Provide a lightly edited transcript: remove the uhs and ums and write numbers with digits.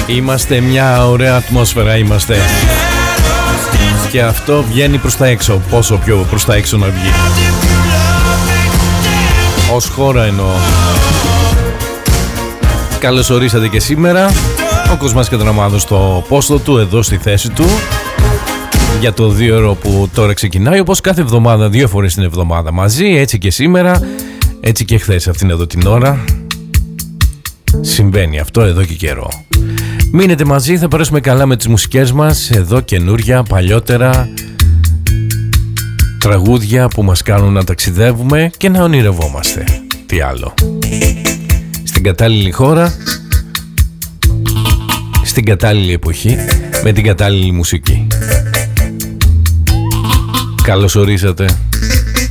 Είμαστε μια ωραία ατμόσφαιρα, είμαστε. Και αυτό βγαίνει προς τα έξω. Πόσο πιο προς τα έξω να βγει. Ως χώρα εννοώ. Καλώς ορίσατε και σήμερα. Ο Κοσμάς Κατραμάδος στο πόστο του, εδώ στη θέση του, για το 2ωρο που τώρα ξεκινάει. Όπως κάθε εβδομάδα, 2 φορές την εβδομάδα μαζί. Έτσι και σήμερα, έτσι και χθες αυτήν εδώ την ώρα. Συμβαίνει αυτό εδώ και καιρό. Μείνετε μαζί, θα περάσουμε καλά με τις μουσικές μας. Εδώ καινούρια, παλιότερα, τραγούδια που μας κάνουν να ταξιδεύουμε και να ονειρευόμαστε. Τι άλλο. Στην κατάλληλη χώρα, στην κατάλληλη εποχή, με την κατάλληλη μουσική. Καλώς ορίσατε.